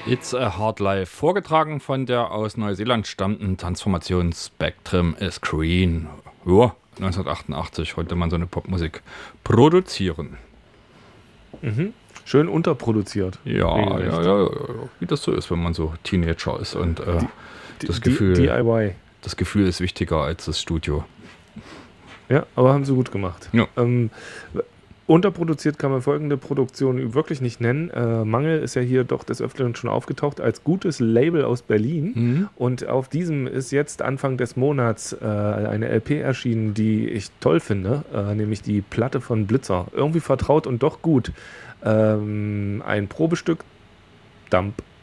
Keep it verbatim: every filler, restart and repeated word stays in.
It's a Hard Life, vorgetragen von der aus Neuseeland stammenden Transformation Spectrum is Green. Ja, neunzehnhundertachtundachtzig konnte man so eine Popmusik produzieren. Mhm. Schön unterproduziert. Ja, ja, ja, ja, wie das so ist, wenn man so Teenager ist und äh, Die, das die, Gefühl, D I Y. das Gefühl ist wichtiger als das Studio. Ja, aber haben sie gut gemacht. Ja. Ähm, unterproduziert kann man folgende Produktion wirklich nicht nennen. Äh, Mangel ist ja hier doch des Öfteren schon aufgetaucht als gutes Label aus Berlin. Mhm. Und auf diesem ist jetzt Anfang des Monats äh, eine L P erschienen, die ich toll finde, äh, nämlich die Platte von Blitzer. Irgendwie vertraut und doch gut. Ähm, ein Probestück, Dump.